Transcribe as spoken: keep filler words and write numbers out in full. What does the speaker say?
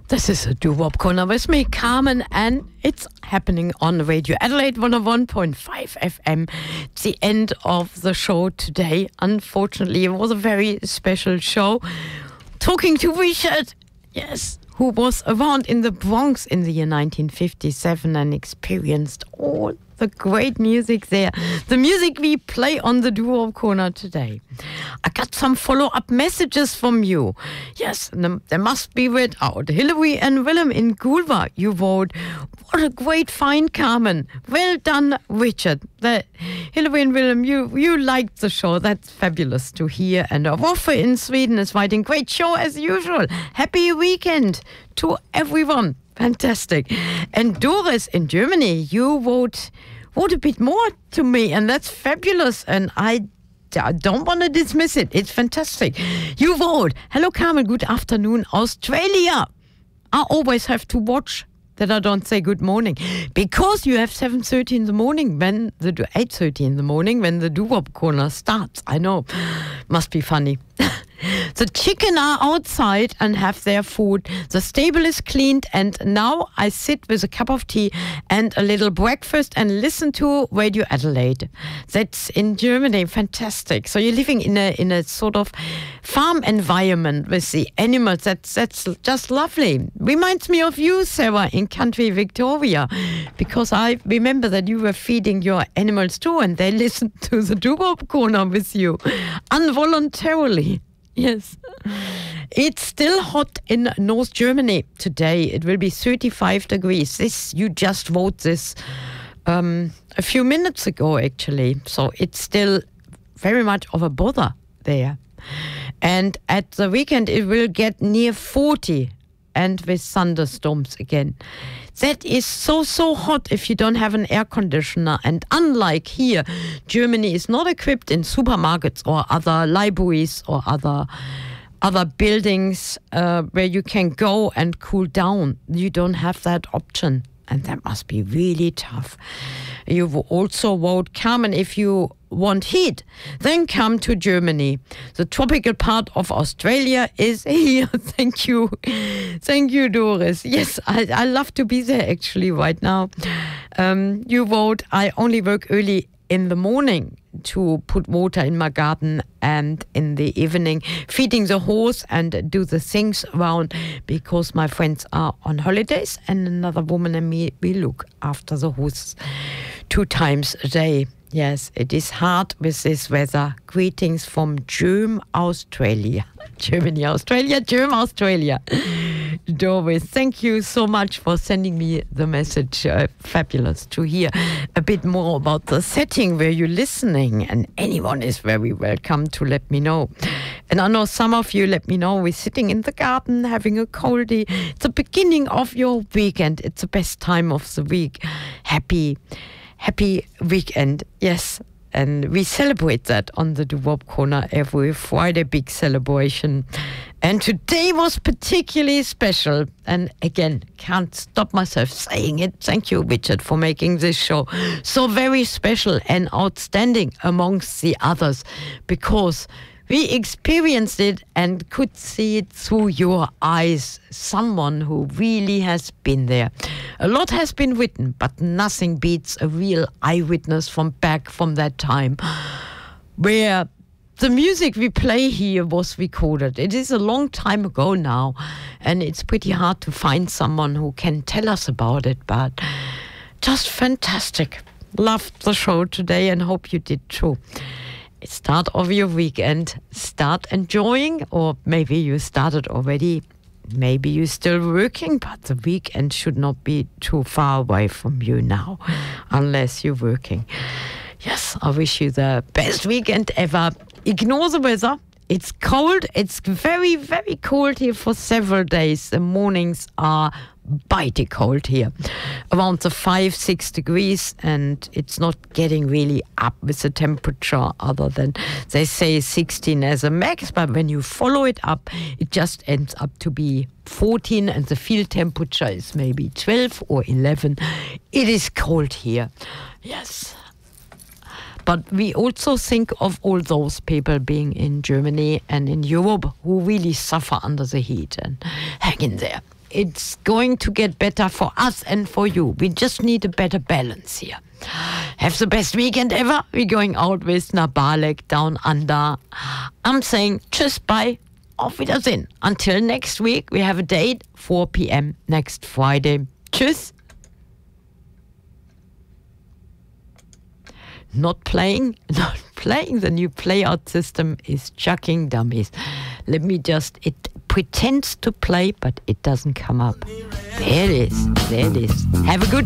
This is a doo-wop corner with me, Carmen, and it's happening on Radio Adelaide one oh one point five F M. It's the end of the show today. Unfortunately, it was a very special show. Talking to Richard, yes, who was around in the Bronx in the year nineteen fifty-seven and experienced all the great music there. The music we play on the Doo-wop corner today. I got some follow-up messages from you. Yes, they must be read out. Hillary and Willem in Goolwa, you wrote, what a great find, Carmen. Well done, Richard. The, Hillary and Willem, you, you liked the show. That's fabulous to hear. And Roffe in Sweden is writing, great show as usual. Happy weekend to everyone. Fantastic. And Doris in Germany, you wrote, wrote a bit more to me, and that's fabulous. And I, I don't want to dismiss it. It's fantastic. You wrote, hello, Carmen, good afternoon, Australia. I always have to watch that I don't say good morning, because you have seven thirty in the morning, when the eight thirty in the morning, when the doo-wop corner starts. I know, must be funny. The chicken are outside and have their food. The stable is cleaned, and now I sit with a cup of tea and a little breakfast and listen to Radio Adelaide. That's in Germany. Fantastic. So you're living in a in a sort of farm environment with the animals. That's that's just lovely. Reminds me of you, Sarah, in country Victoria, because I remember that you were feeding your animals too, and they listened to the doo-wop corner with you, involuntarily. Yes. It's still hot in North Germany today. It will be thirty-five degrees. This, you just wrote this um, a few minutes ago, actually. So it's still very much of a bother there. And at the weekend, it will get near forty, and with thunderstorms again. That is so, so hot if you don't have an air conditioner. And unlike here, Germany is not equipped in supermarkets or other libraries or other other buildings uh, where you can go and cool down. You don't have that option. And that must be really tough. You also wrote, Carmen, if you want heat, then come to Germany. The tropical part of Australia is here. Thank you. Thank you, Doris. Yes, I, I love to be there actually right now. Um, you wrote, I only work early in the morning to put water in my garden, and in the evening feeding the horse and do the things around, because my friends are on holidays and another woman and me, we look after the horse two times a day. Yes, it is hard with this weather. Greetings from Germ, Australia. Germany, Australia, Germ, Australia. Doris, thank you so much for sending me the message. Uh, fabulous to hear a bit more about the setting where you're listening, and anyone is very welcome to let me know. And I know some of you let me know we're sitting in the garden having a coldie. It's the beginning of your weekend. It's the best time of the week. Happy Happy weekend, yes. And we celebrate that on the Doo-wop corner every Friday, big celebration. And today was particularly special. And again, can't stop myself saying it. Thank you, Richard, for making this show so very special and outstanding amongst the others, because we experienced it and could see it through your eyes. Someone who really has been there. A lot has been written, but nothing beats a real eyewitness from back from that time, where the music we play here was recorded. It is a long time ago now, and it's pretty hard to find someone who can tell us about it, but just fantastic. Loved the show today and hope you did too. Start of your weekend, start enjoying, or maybe you started already, maybe you're still working, but the weekend should not be too far away from you now, unless you're working. Yes, I wish you the best weekend ever. Ignore the weather. It's cold. It's very, very cold here for several days. The mornings are bitey cold here, around the five, six degrees, and it's not getting really up with the temperature, other than they say sixteen as a max, but when you follow it up, it just ends up to be fourteen, and the field temperature is maybe twelve or eleven. It is cold here. Yes. But we also think of all those people being in Germany and in Europe who really suffer under the heat, and hang in there. It's going to get better for us and for you. We just need a better balance here. Have the best weekend ever. We're going out with Nabalek down under. I'm saying tschüss, bye, auf Wiedersehen. Until next week, we have a date, four p.m. next Friday. Tschüss. Not playing, not playing. The new playout system is chucking dummies. Let me just, it pretends to play, but it doesn't come up. There it is, there it is. Have a good